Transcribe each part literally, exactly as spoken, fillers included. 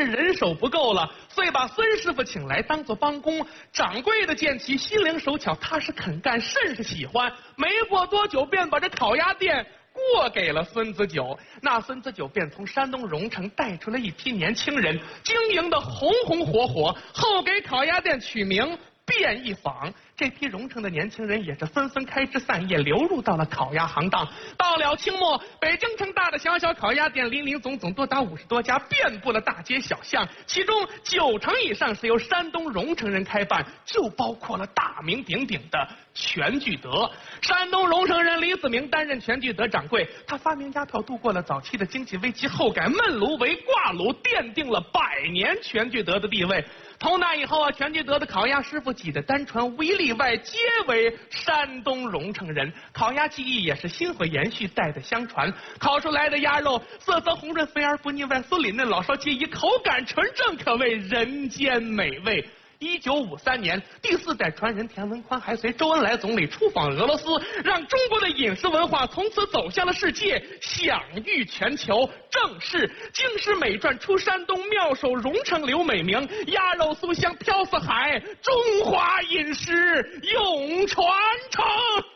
是人手不够了，所以把孙师傅请来当做帮工。掌柜的见其心灵手巧，踏实肯干，甚是喜欢。没过多久，便把这烤鸭店过给了孙子九。那孙子九便从山东荣城带出了一批年轻人，经营的红红火火，后给烤鸭店取名变一坊。这批荣城的年轻人也是纷纷开枝散叶，流入到了烤鸭行当。到了清末，北京城大大小小烤鸭店林林总总多达五十多家，遍布了大街小巷，其中九成以上是由山东荣城人开办，就包括了大名鼎鼎的全聚德。山东荣城人李子明担任全聚德掌柜，他发明鸭票，度过了早期的经济危机，后改焖炉为挂炉，奠定了百年全聚德的地位。从那以后啊，全聚德的烤鸭师傅几的单传无一例外皆为山东荣城人，烤鸭技艺也是薪火延续，代代相传。烤出来的鸭肉色泽红润，肥而不腻，外酥里嫩，老少皆宜，口感纯正，可谓人间美味。一九五三年，第四代传人田文宽还随周恩来总理出访俄罗斯，让中国的饮食文化从此走向了世界，享誉全球。正是京师美馔出山东，妙手荣城留美名，鸭肉酥香飘四海，中华饮食永传承。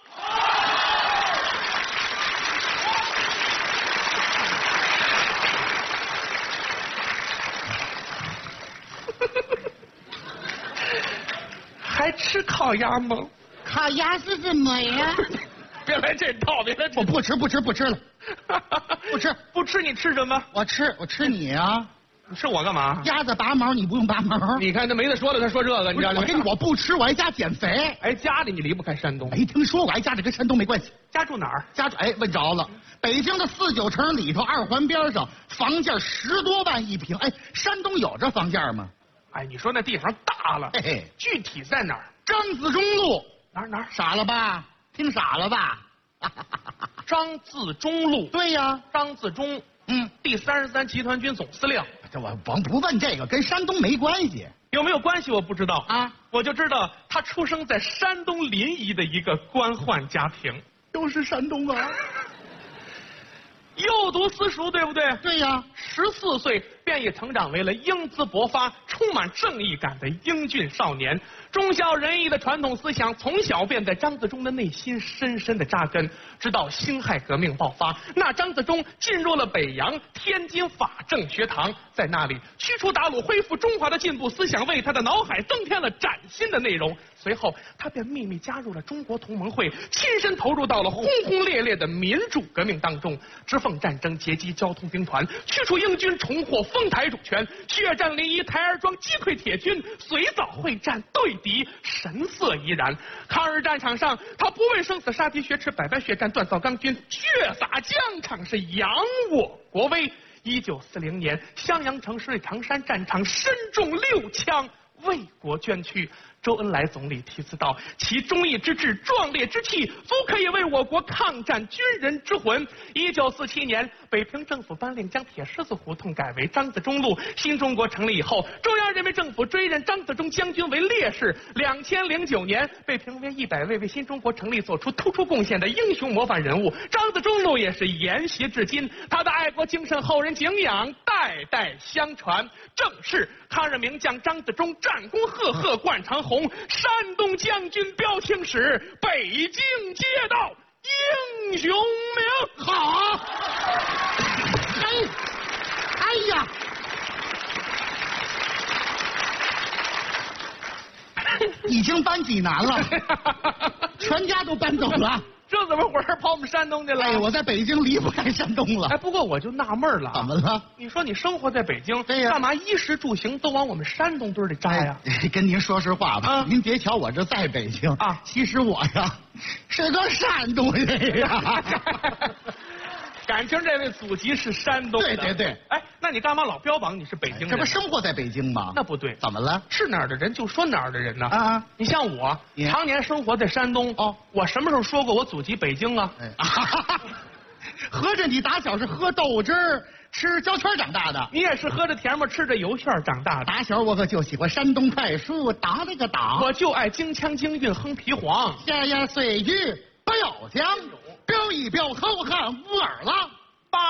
还吃烤鸭吗？ 烤鸭是什么呀？ 别来这套，别来这套。 我不吃，不吃，不吃了，不吃， 不吃你吃什么？ 我吃，我吃你啊！ 你吃我干嘛？ 鸭子拔毛，你不用拔毛。 你看他没得说了，他说这个，你知道吗？ 我跟你我不吃，我还家减肥。 哎，家里你离不开山东。 没听说过，哎，家里跟山东没关系。 家住哪儿？ 家住哎，问着了。北京的四九城里头二环边上，房价十多万一平。哎，山东有这房价吗？ 哎，你说那地方大了， 嘿嘿， 具体在哪儿？ 张自忠路哪儿哪儿？ 傻了吧？听傻了吧？ 张自忠路。 对呀， 张自忠， 嗯， 第三十三集团军总司令。 这我甭不问这个，跟山东没关系。 有没有关系我不知道啊， 我就知道他出生在山东临沂的一个官宦家庭。 都是山东啊。 幼读私塾，对不对？ 对呀， 十四岁便已成长为了英姿勃发、充满正义感的英俊少年。忠孝仁义的传统思想从小便在张自忠的内心深深的扎根。直到辛亥革命爆发，那张自忠进入了北洋天津法政学堂，在那里驱除鞑虏，恢复中华的进步思想，为他的脑海增添了崭新的内容。随后，他便秘密加入了中国同盟会，亲身投入到了轰轰烈烈的民主革命当中，直奉战争，截击交通兵团，驱除英军，重获丰台主权，血战临沂、台儿庄，击溃铁军，随枣会战，对敌神色怡然。抗日战场上，他不畏生死，杀敌雪耻，百般血战，锻造钢军，血洒疆场，是扬我国威。一九四零年，襄阳城水长山战场，身中六枪，为国捐躯。周恩来总理题词道：“其忠义之志、壮烈之气，足可以为我国抗战军人之魂。”一九四七年，北平政府颁令将铁狮子胡同改为张自忠路。新中国成立以后，中央人民政府追认张自忠将军为烈士。两千零九年，被评为一百位为新中国成立做出突出贡献的英雄模范人物。张自忠路也是沿袭至今，他的爱国精神后人敬仰，代代相传。正是抗日名将张自忠，战功赫赫冠长虹。山东将军标青史，北京街道英雄名。 好，哎，哎呀，已经搬济南了，全家都搬走了。 这怎么回事？跑我们山东去了？ 哎，我在北京离不开山东了。 哎，不过我就纳闷了， 怎么了？ 你说你生活在北京， 对呀， 干嘛衣食住行都往我们山东堆里扎呀？ 哎，跟您说实话吧， 啊、 您别瞧我这在北京啊， 其实我呀是个山东人呀。 感情这位祖籍是山东的。 对对对。 哎，那你干嘛老标榜你是北京人？ 这不生活在北京吗？ 那不对。 怎么了？ 是哪儿的人就说哪儿的人呢？ 啊， 你像我，常年生活在山东。哦，我什么时候说过我祖籍北京啊？ 哎、啊合着你打小是喝豆汁儿、吃焦圈长大的？ 你也是喝着甜沫、吃着油旋长大的。 打小我可就喜欢山东快书，打那个打。 我就爱京腔京韵哼皮黄， 闲言碎语不要讲，飙一飙好汉武二郎。